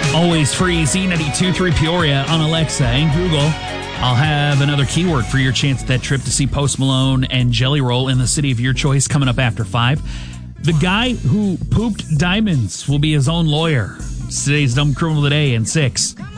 Always free, Z92.3 Peoria on Alexa and Google. I'll have another keyword for your chance at that trip to see Post Malone and Jelly Roll in the city of your choice coming up after 5. The guy who pooped diamonds will be his own lawyer. It's today's Dumb Criminal Today in 6.